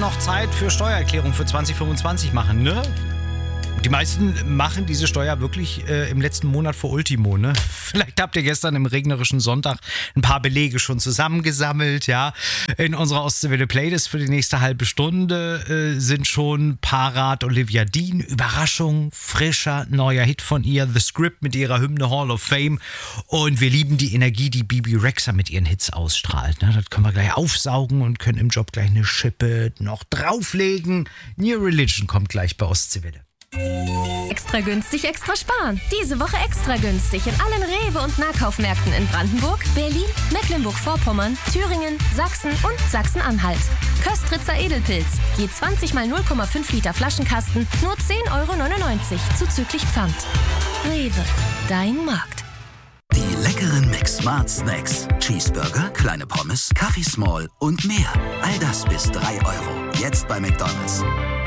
noch Zeit für Steuererklärung für 2025 machen, ne? Die meisten machen diese Steuer wirklich im letzten Monat vor Ultimo, ne? Vielleicht habt ihr gestern im regnerischen Sonntag ein paar Belege schon zusammengesammelt, ja. In unserer Ostseewelle Playlist für die nächste halbe Stunde sind schon parat Olivia Dean, Überraschung, frischer, neuer Hit von ihr, The Script mit ihrer Hymne Hall of Fame. Und wir lieben die Energie, die Bibi Rexha mit ihren Hits ausstrahlt, ne? Das können wir gleich aufsaugen und können im Job gleich eine Schippe noch drauflegen. New Religion kommt gleich bei Ostseewelle. Extra günstig, extra sparen. Diese Woche extra günstig in allen Rewe- und Nahkaufmärkten in Brandenburg, Berlin, Mecklenburg-Vorpommern, Thüringen, Sachsen und Sachsen-Anhalt. Köstritzer Edelpilz. Je 20 mal 0,5 Liter Flaschenkasten, nur 10,99 € zuzüglich Pfand. Rewe, dein Markt. Die leckeren McSmart Snacks. Cheeseburger, kleine Pommes, Kaffee Small und mehr. All das bis 3 €. Jetzt bei McDonald's.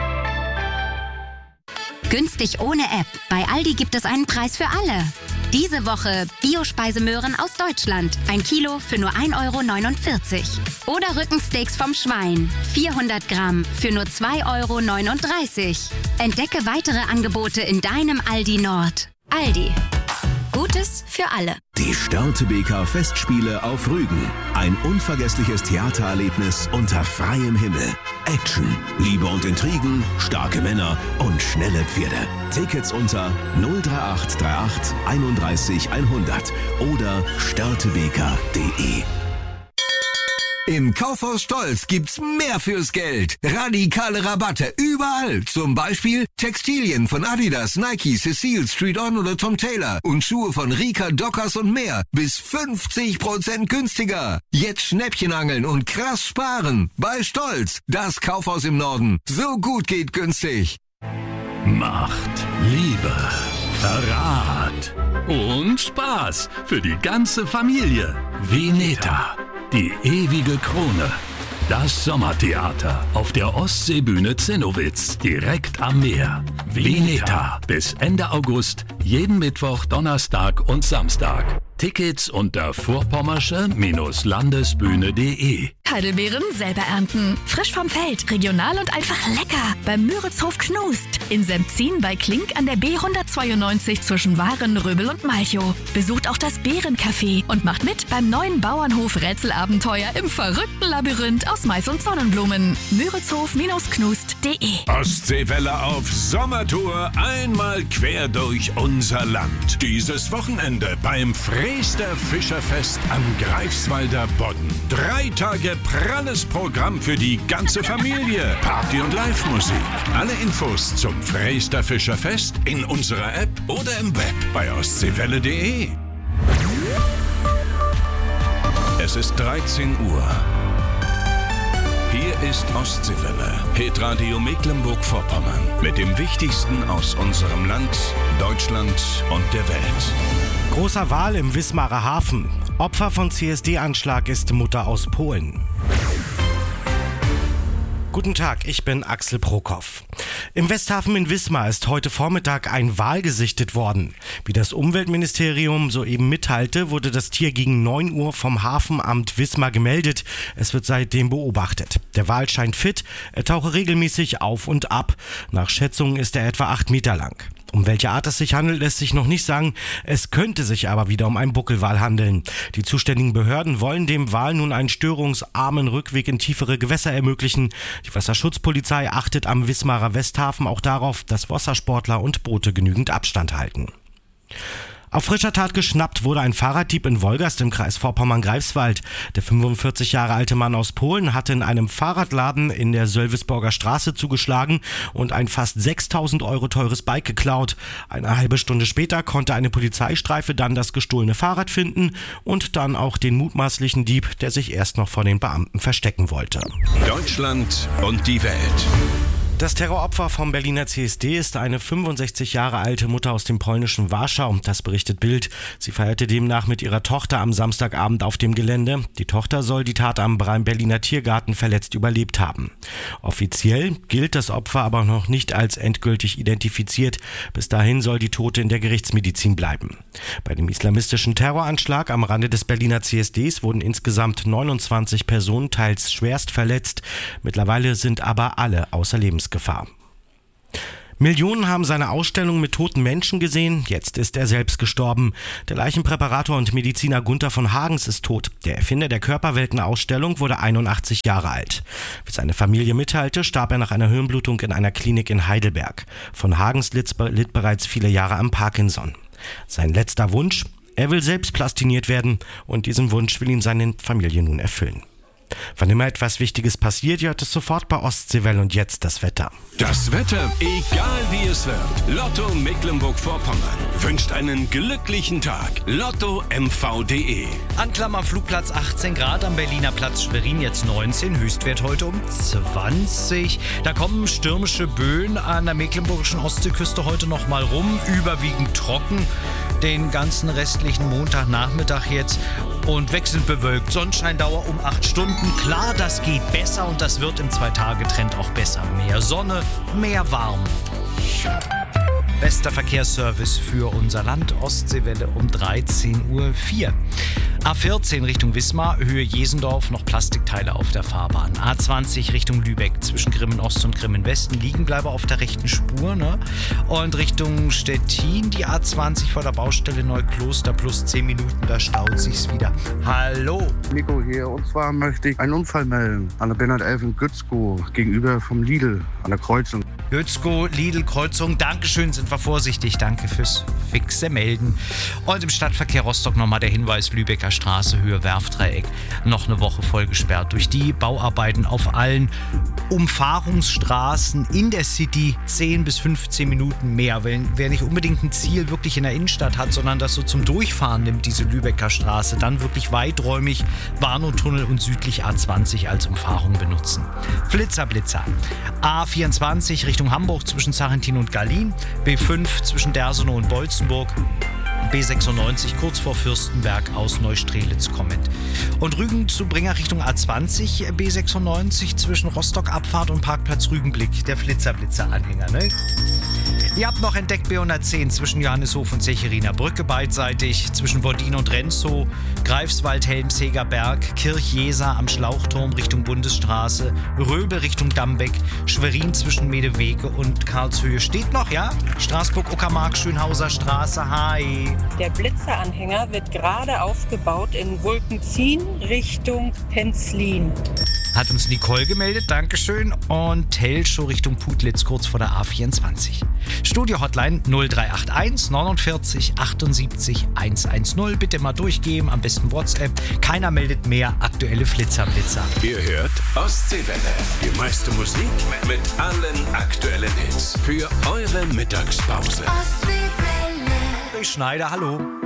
Günstig ohne App. Bei Aldi gibt es einen Preis für alle. Diese Woche Bio-Speisemöhren aus Deutschland. 1 Kilo für nur 1,49 € Oder Rückensteaks vom Schwein. 400 Gramm für nur 2,39 €. Entdecke weitere Angebote in deinem Aldi Nord. Aldi. Gutes für alle. Die Störtebeker Festspiele auf Rügen. Ein unvergessliches Theatererlebnis unter freiem Himmel. Action, Liebe und Intrigen, starke Männer und schnelle Pferde. Tickets unter 03838 31 100 oder störtebeker.de. Im Kaufhaus Stolz gibt's mehr fürs Geld. Radikale Rabatte überall. Zum Beispiel Textilien von Adidas, Nike, Cecile, Street On oder Tom Taylor. Und Schuhe von Rika, Dockers und mehr. Bis 50% günstiger. Jetzt Schnäppchen angeln und krass sparen. Bei Stolz. Das Kaufhaus im Norden. So gut geht günstig. Macht, Liebe, Verrat und Spaß für die ganze Familie. Vineta. Die ewige Krone. Das Sommertheater auf der Ostseebühne Zinnowitz, direkt am Meer. Vineta. Bis Ende August, jeden Mittwoch, Donnerstag und Samstag. Tickets unter vorpommersche-landesbühne.de. Heidelbeeren selber ernten. Frisch vom Feld, regional und einfach lecker. Beim Müritzhof Knust. In Semzin bei Klink an der B192 zwischen Waren, Röbel und Malchow. Besucht auch das Bärencafé und macht mit beim neuen Bauernhof Rätselabenteuer im verrückten Labyrinth aus Mais und Sonnenblumen. Müritzhof-knust.de. Ostseewelle auf Sommertour, einmal quer durch unser Land. Dieses Wochenende beim Freester Fischerfest am Greifswalder Bodden. 3 Tage pralles Programm für die ganze Familie. Party und Live-Musik. Alle Infos zum Freester Fischerfest in unserer App oder im Web bei ostseewelle.de. Es ist 13 Uhr. Hier ist Ostseewelle, Hitradio Mecklenburg-Vorpommern. Mit dem Wichtigsten aus unserem Land, Deutschland und der Welt. Großer Wal im Wismarer Hafen. Opfer von CSD-Anschlag ist Mutter aus Polen. Guten Tag, ich bin Axel Prokop. Im Westhafen in Wismar ist heute Vormittag ein Wal gesichtet worden. Wie das Umweltministerium soeben mitteilte, wurde das Tier gegen 9 Uhr vom Hafenamt Wismar gemeldet. Es wird seitdem beobachtet. Der Wal scheint fit, er tauche regelmäßig auf und ab. Nach Schätzungen ist er etwa 8 Meter lang. Um welche Art es sich handelt, lässt sich noch nicht sagen. Es könnte sich aber wieder um einen Buckelwal handeln. Die zuständigen Behörden wollen dem Wal nun einen störungsarmen Rückweg in tiefere Gewässer ermöglichen. Die Wasserschutzpolizei achtet am Wismarer Westhafen auch darauf, dass Wassersportler und Boote genügend Abstand halten. Auf frischer Tat geschnappt wurde ein Fahrraddieb in Wolgast im Kreis Vorpommern-Greifswald. Der 45 Jahre alte Mann aus Polen hatte in einem Fahrradladen in der Sölvesborger Straße zugeschlagen und ein fast 6.000 € teures Bike geklaut. Eine halbe Stunde später konnte eine Polizeistreife dann das gestohlene Fahrrad finden und dann auch den mutmaßlichen Dieb, der sich erst noch vor den Beamten verstecken wollte. Deutschland und die Welt. Das Terroropfer vom Berliner CSD ist eine 65 Jahre alte Mutter aus dem polnischen Warschau. Das berichtet Bild. Sie feierte demnach mit ihrer Tochter am Samstagabend auf dem Gelände. Die Tochter soll die Tat am Berliner Tiergarten verletzt überlebt haben. Offiziell gilt das Opfer aber noch nicht als endgültig identifiziert. Bis dahin soll die Tote in der Gerichtsmedizin bleiben. Bei dem islamistischen Terroranschlag am Rande des Berliner CSDs wurden insgesamt 29 Personen teils schwerst verletzt. Mittlerweile sind aber alle außer Lebensgefahr. Millionen haben seine Ausstellung mit toten Menschen gesehen, jetzt ist er selbst gestorben. Der Leichenpräparator und Mediziner Gunther von Hagens ist tot. Der Erfinder der Körperwelten-Ausstellung wurde 81 Jahre alt. Wie seine Familie mitteilte, starb er nach einer Hirnblutung in einer Klinik in Heidelberg. Von Hagens litt bereits viele Jahre am Parkinson. Sein letzter Wunsch? Er will selbst plastiniert werden und diesen Wunsch will ihm seine Familie nun erfüllen. Wann immer etwas Wichtiges passiert, ihr hört es sofort bei Ostseewelle und jetzt das Wetter. Das Wetter, egal wie es wird. Lotto Mecklenburg-Vorpommern wünscht einen glücklichen Tag. LottoMV.de. Anklam am Flugplatz 18 Grad, am Berliner Platz Schwerin jetzt 19, Höchstwert heute um 20. Da kommen stürmische Böen an der mecklenburgischen Ostseeküste heute noch mal rum, überwiegend trocken. Den ganzen restlichen Montagnachmittag jetzt und wechselnd bewölkt. Sonnenscheindauer um 8 Stunden. Klar, das geht besser und das wird im 2-Tage-Trend auch besser. Mehr Sonne, mehr warm. Bester Verkehrsservice für unser Land. Ostseewelle um 13:04 Uhr. A14 Richtung Wismar, Höhe Jesendorf, noch Plastikteile auf der Fahrbahn. A20 Richtung Lübeck, zwischen Grimmen Ost und Grimmen Westen, Liegenbleiber auf der rechten Spur. Ne? Und Richtung Stettin, die A20 vor der Baustelle Neukloster, plus 10 Minuten, da staut sich's wieder. Hallo. Nico hier, und zwar möchte ich einen Unfall melden an der Bernhard 11 in Gützkow, gegenüber vom Lidl an der Kreuzung. Gützkow, Lidl, Kreuzung, Dankeschön, sind wir vorsichtig, danke fürs fixe Melden. Und im Stadtverkehr Rostock nochmal der Hinweis, Lübecker Straße, Höhe Werftdreieck, noch eine Woche voll gesperrt durch die Bauarbeiten auf allen Umfahrungsstraßen in der City, 10 bis 15 Minuten mehr. Wer nicht unbedingt ein Ziel wirklich in der Innenstadt hat, sondern das so zum Durchfahren nimmt, diese Lübecker Straße, dann wirklich weiträumig Warnow-Tunnel und südlich A20 als Umfahrung benutzen. Blitzer. A24 Richtung Hamburg zwischen Sarrentin und Gallien, B5 zwischen Dersenow und Bolzenburg, B96 kurz vor Fürstenberg aus Neustrelitz kommend. Und Rügen zu Bringer Richtung A20, B96 zwischen Rostock-Abfahrt und Parkplatz Rügenblick, der Flitzer-Anhänger, ne? Ihr habt noch entdeckt B110 zwischen Johanneshof und Secheriner Brücke beidseitig, zwischen Bordin und Renzow, Greifswald, Helmseger Berg, Kirch-Jeser am Schlauchturm Richtung Bundesstraße, Röbe Richtung Dambeck, Schwerin zwischen Medewege und Karlshöhe steht noch, ja? Straßburg-Uckermark, Schönhauser Straße, hi. Der Blitzeranhänger wird gerade aufgebaut in Wulkenzien Richtung Penzlin. Hat uns Nicole gemeldet, Dankeschön. Und Telschow Richtung Putlitz, kurz vor der A24. Studio-Hotline 0381 49 78 110. Bitte mal durchgeben, am besten WhatsApp. Keiner meldet mehr, aktuelle Flitzer. Ihr hört Ostseewelle. Die meiste Musik mit allen aktuellen Hits für eure Mittagspause. Schneider, hallo.